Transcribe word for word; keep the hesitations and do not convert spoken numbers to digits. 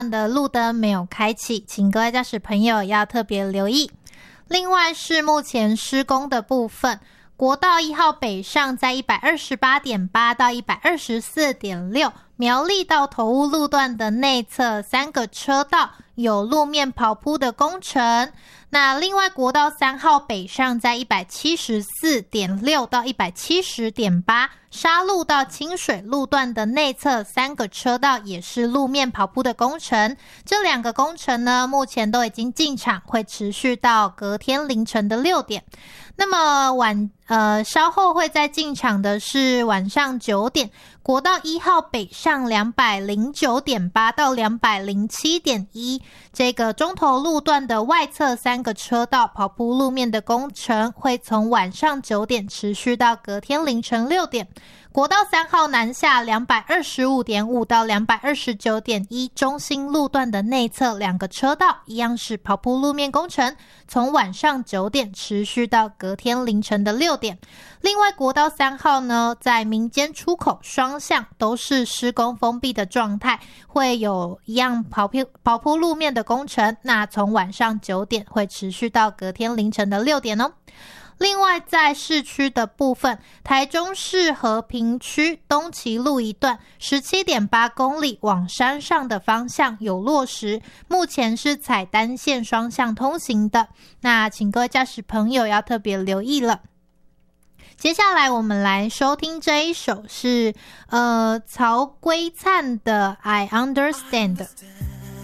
的路灯没有开启，请各位驾驶朋友要特别留意。另外是目前施工的部分，国道一号北上在 一百二十八点八 到 一百二十四点六， 苗栗到头屋路段的内侧三个车道有路面刨铺的工程。那另外国道三号北上在 一百七十四点六 到 一百七十点八， 沙路到清水路段的内侧三个车道也是路面刨铺的工程。这两个工程呢，目前都已经进场，会持续到隔天凌晨的六点。那么晚呃稍后会再进场的是晚上九点，国道一号北上 两百零九点八 到 两百零七点一， 这个中投路段的外侧三个车道刨铺路面的工程会从晚上九点持续到隔天凌晨六点。国道三号南下 两百二十五点五 到 两百二十九点一， 中心路段的内侧两个车道一样是刨铺路面工程，从晚上九点持续到隔天凌晨的六点。另外国道三号呢，在民间出口双向都是施工封闭的状态，会有一样刨铺刨铺路面的工程，那从晚上九点会持续到隔天凌晨的六点哦。另外在市区的部分，台中市和平区东旗路一段 十七点八公里往山上的方向有落实，目前是采单线双向通行的，那请各位驾驶朋友要特别留意了。接下来我们来收听这一首是呃曹圭灿的 I Understand。